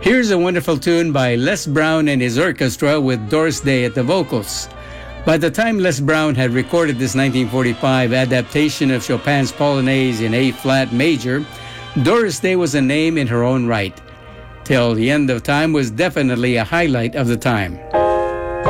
Here's a wonderful tune by Les Brown and his orchestra with Doris Day at the vocals. By the time Les Brown had recorded this 1945 adaptation of Chopin's Polonaise in A-flat major, Doris Day was a name in her own right. Till the End of Time was definitely a highlight of the time.